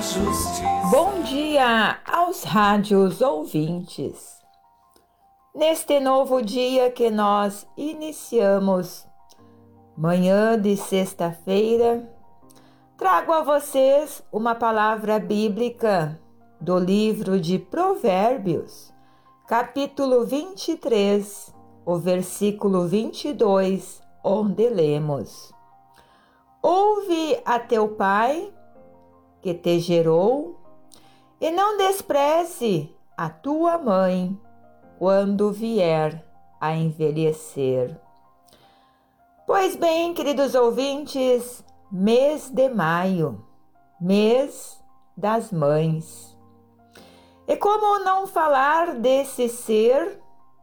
justiça. Bom dia aos rádios ouvintes. Neste novo dia que nós iniciamos, manhã de sexta-feira, trago a vocês uma palavra bíblica do livro de Provérbios, capítulo 23, o versículo 22, onde lemos: Ouve a teu pai, que te gerou, e não despreze a tua mãe quando vier a envelhecer. Pois bem, queridos ouvintes, mês de maio, mês das mães. E como não falar desse ser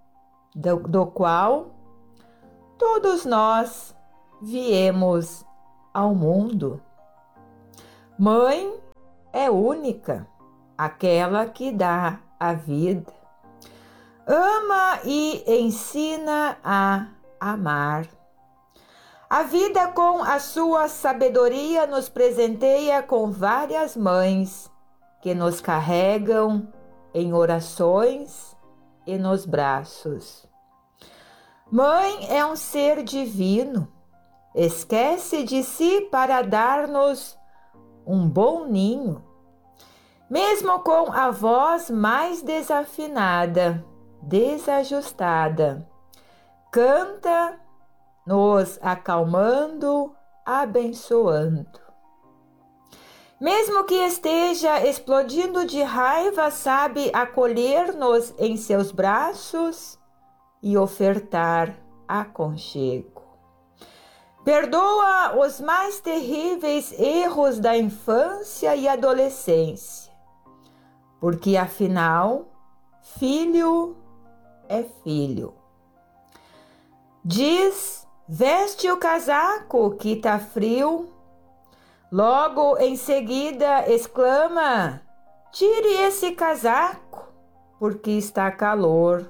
do qual todos nós viemos ao mundo? Mãe é única, aquela que dá a vida. Ama e ensina a amar. A vida, com a sua sabedoria, nos presenteia com várias mães que nos carregam em orações e nos braços. Mãe é um ser divino, esquece de si para dar-nos um bom ninho. Mesmo com a voz mais desafinada, desajustada, canta, nos acalmando, abençoando. Mesmo que esteja explodindo de raiva, sabe acolher-nos em seus braços e ofertar aconchego. Perdoa os mais terríveis erros da infância e adolescência, porque afinal, filho é filho. Diz: veste o casaco que tá frio. Logo em seguida exclama: tire esse casaco, porque está calor.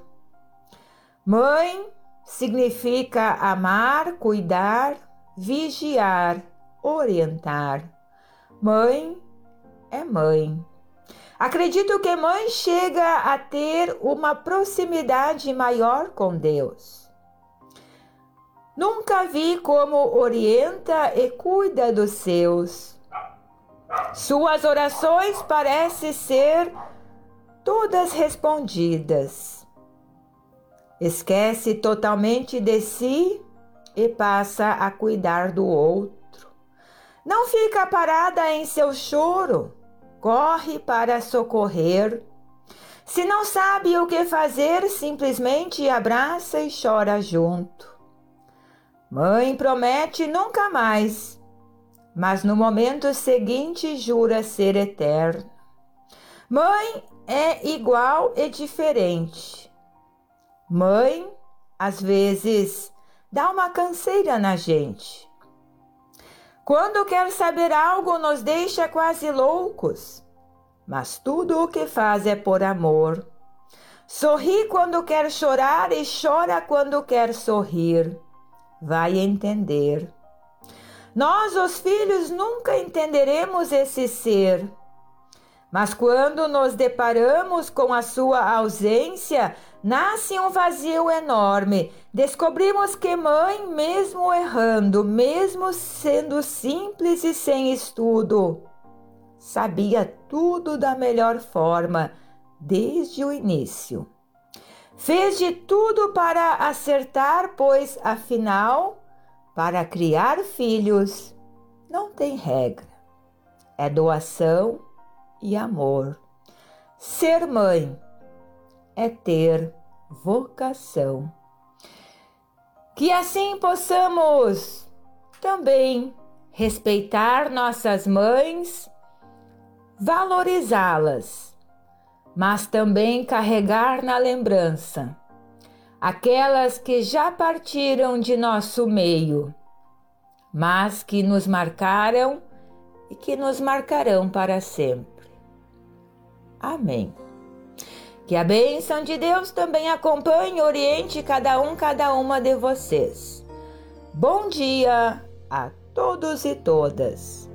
Mãe significa amar, cuidar, vigiar, orientar. Mãe é mãe. Acredito que mãe chega a ter uma proximidade maior com Deus. Nunca vi como orienta e cuida dos seus. Suas orações parecem ser todas respondidas. Esquece totalmente de si e passa a cuidar do outro. Não fica parada em seu choro, corre para socorrer. Se não sabe o que fazer, simplesmente abraça e chora junto. Mãe promete nunca mais, mas no momento seguinte jura ser eterna. Mãe é igual e diferente. Mãe, às vezes, dá uma canseira na gente. Quando quer saber algo, nos deixa quase loucos. Mas tudo o que faz é por amor. Sorri quando quer chorar e chora quando quer sorrir. Vai entender. Nós, os filhos, nunca entenderemos esse ser. Mas quando nos deparamos com a sua ausência, nasce um vazio enorme. Descobrimos que mãe, mesmo errando, mesmo sendo simples e sem estudo, sabia tudo da melhor forma, desde o início. Fez de tudo para acertar, pois, afinal, para criar filhos, não tem regra. É doação e amor. Ser mãe é ter vocação. Que assim possamos também respeitar nossas mães, valorizá-las, mas também carregar na lembrança aquelas que já partiram de nosso meio, mas que nos marcaram e que nos marcarão para sempre. Amém. Que a bênção de Deus também acompanhe e oriente cada uma de vocês. Bom dia a todos e todas.